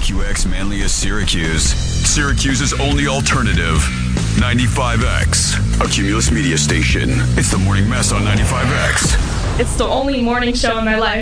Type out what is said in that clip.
KQX Manlius Syracuse. Syracuse's only alternative. 95X, a Cumulus media station. It's the Morning Mess on 95X. It's the only morning show in my life.